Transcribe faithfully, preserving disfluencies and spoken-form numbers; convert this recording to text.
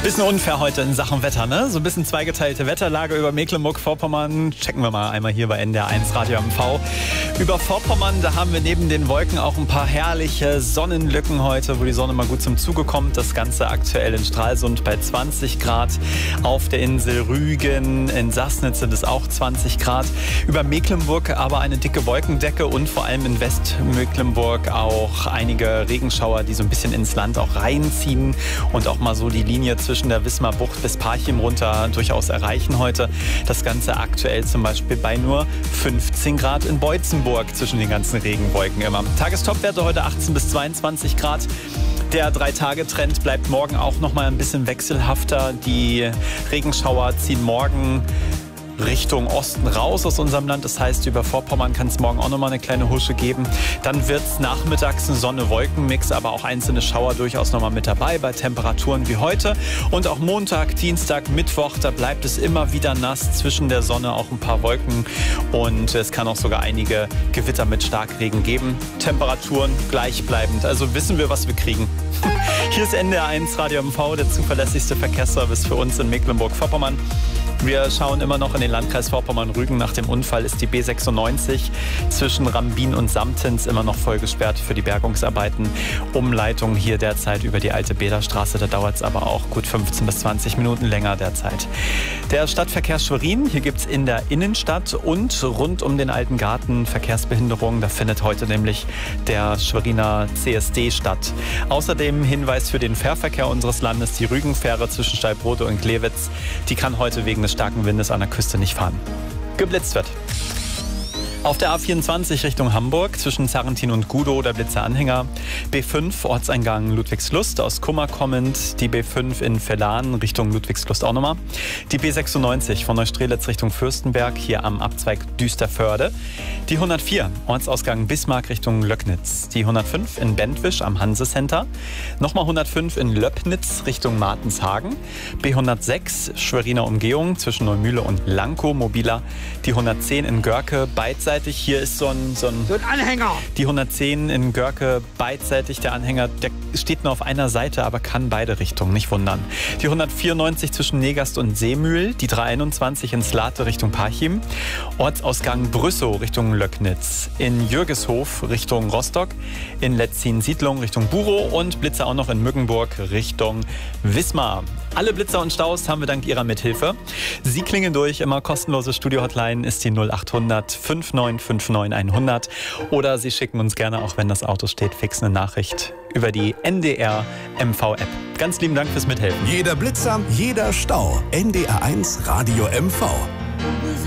Bisschen unfair heute in Sachen Wetter, ne? So ein bisschen zweigeteilte Wetterlage über Mecklenburg-Vorpommern. Checken wir mal einmal hier bei N D R eins Radio M V. Über Vorpommern, da haben wir neben den Wolken auch ein paar herrliche Sonnenlücken heute, wo die Sonne mal gut zum Zuge kommt. Das Ganze aktuell in Stralsund bei zwanzig Grad. Auf der Insel Rügen, in Sassnitz sind es auch zwanzig Grad. Über Mecklenburg aber eine dicke Wolkendecke und vor allem in Westmecklenburg auch einige Regenschauer, die so ein bisschen ins Land auch reinziehen und auch mal so die Linie zwischen der Wismar Bucht bis Parchim runter durchaus erreichen heute. Das Ganze aktuell zum Beispiel bei nur fünfzehn Grad in Beutzenburg zwischen den ganzen Regenwolken immer. Tagestopwerte heute achtzehn bis zweiundzwanzig Grad. Der Drei-Tage-Trend bleibt morgen auch noch mal ein bisschen wechselhafter. Die Regenschauer ziehen morgen Richtung Osten raus aus unserem Land. Das heißt, über Vorpommern kann es morgen auch noch mal eine kleine Husche geben. Dann wird es nachmittags ein Sonne-Wolken-Mix, aber auch einzelne Schauer durchaus noch mal mit dabei bei Temperaturen wie heute. Und auch Montag, Dienstag, Mittwoch, da bleibt es immer wieder nass. Zwischen der Sonne auch ein paar Wolken und es kann auch sogar einige Gewitter mit Starkregen geben. Temperaturen gleichbleibend. Also wissen wir, was wir kriegen. Hier ist N D R eins Radio M V, der zuverlässigste Verkehrsservice für uns in Mecklenburg-Vorpommern. Wir schauen immer noch in den Landkreis Vorpommern-Rügen. Nach dem Unfall ist die B sechsundneunzig zwischen Rambin und Samtens immer noch voll gesperrt für die Bergungsarbeiten. Umleitung hier derzeit über die alte Bäderstraße. Da dauert es aber auch gut fünfzehn bis zwanzig Minuten länger derzeit. Der Stadtverkehr Schwerin, hier gibt es in der Innenstadt und rund um den Alten Garten Verkehrsbehinderungen. Da findet heute nämlich der Schweriner C S D statt. Außerdem Hinweis für den Fährverkehr unseres Landes. Die Rügenfähre zwischen Stallbrode und Glewitz, die kann heute wegen des starken Windes an der Küste nicht fahren. Geblitzt wird. Auf der A vierundzwanzig Richtung Hamburg zwischen Sarrentin und Gudow der Blitzeranhänger. B fünf Ortseingang Ludwigslust aus Kummer kommend. Die B fünf in Vellan Richtung Ludwigslust auch nochmal. Die B sechsundneunzig von Neustrelitz Richtung Fürstenberg hier am Abzweig Düsterförde. Die hundertvier Ortsausgang Bismarck Richtung Löcknitz. Die hundertfünf in Bentwisch am Hanse-Center. Nochmal hundertfünf in Löppnitz Richtung Martenshagen. B hundertsechs Schweriner Umgehung zwischen Neumühle und Lankow mobiler. Die hundertzehn in Görke beidseitig. Hier ist so ein, so ein, so ein Anhänger. Die hundertzehn in Görke beidseitig. Der Anhänger, der steht nur auf einer Seite, aber kann beide Richtungen, nicht wundern. Die hundertvierundneunzig zwischen Negast und Seemühl. Die dreihunderteinundzwanzig in Slate Richtung Parchim. Ortsausgang Brüssow Richtung Löcknitz. In Jürgeshof Richtung Rostock. In Letzin-Siedlung Richtung Burow. Und Blitzer auch noch in Mückenburg Richtung Wismar. Alle Blitzer und Staus haben wir dank Ihrer Mithilfe. Sie klingen durch. Immer kostenlose Studio-Hotline ist die null achthundert fünfundneunzig neunundfünfzig hundert. Oder Sie schicken uns gerne, auch wenn das Auto steht, fix eine Nachricht über die N D R M V-App. Ganz lieben Dank fürs Mithelfen. Jeder Blitzer, jeder Stau. N D R eins Radio M V.